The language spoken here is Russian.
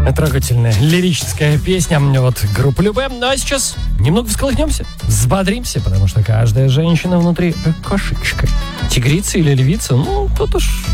Трогательная лирическая песня вот группы Любэ. Ну а сейчас немного всколыхнемся, взбодримся, потому что каждая женщина внутри кошечка. Тигрица или львица, тут уж